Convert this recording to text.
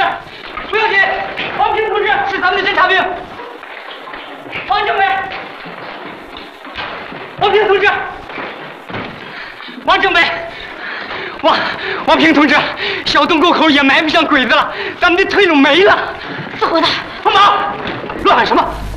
不要紧，王平同志是咱们的侦察兵。王政委，王平同志，王政委，王平同志，小洞沟口也埋不上鬼子了，咱们的退路没了。 死混蛋！ 帮忙！乱喊什么？